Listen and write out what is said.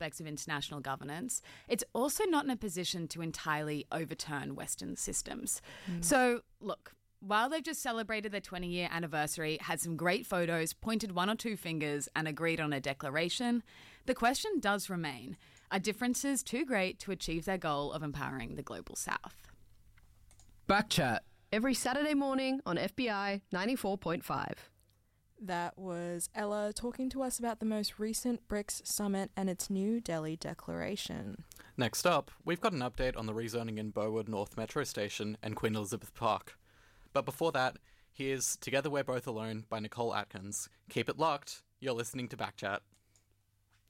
aspects of international governance, it's also not in a position to entirely overturn Western systems. So, look, while they've just celebrated their 20-year anniversary, had some great photos, pointed one or two fingers and agreed on a declaration, the question does remain, are differences too great to achieve their goal of empowering the Global South? Backchat. Every Saturday morning on FBI 94.5. That was Ella talking to us about the most recent BRICS summit and its New Delhi Declaration. Next up, we've got an update on the rezoning in Burwood North Metro Station and Queen Elizabeth Park. But before that, here's Together We're Both Alone by Nicole Atkins. Keep it locked. You're listening to Backchat.